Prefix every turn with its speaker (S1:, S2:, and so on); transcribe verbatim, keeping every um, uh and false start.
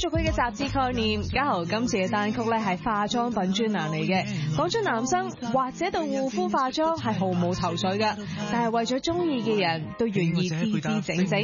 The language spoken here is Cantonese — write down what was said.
S1: 續佢嘅雜誌概念，嘉豪今次嘅單曲咧係化妝品專欄嚟嘅，講咗男生或者對護膚化妝係毫無頭緒嘅，但係為咗中意嘅人都願意支支整整。